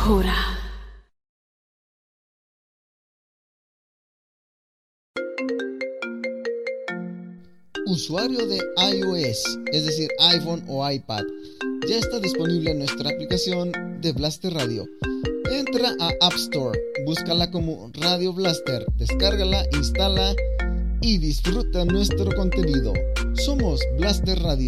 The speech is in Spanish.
oscura. Usuario de iOS, es decir, iPhone o iPad, ya está disponible nuestra aplicación de Blaster Radio. Entra a App Store, búscala como Radio Blaster, descárgala, instala y disfruta nuestro contenido. Somos Blaster Radio.